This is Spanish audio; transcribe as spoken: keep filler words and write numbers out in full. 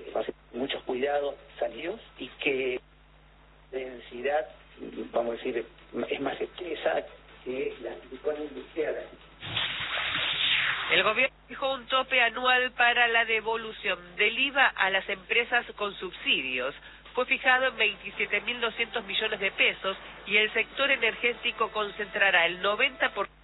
va a ser muchos cuidados sanitarios y que la densidad, vamos a decir, es más espesa que la silicona industrial. El gobierno fijó un tope anual para la devolución del I V A a las empresas con subsidios. Fue fijado en veintisiete mil doscientos millones de pesos y el sector energético concentrará el noventa por ciento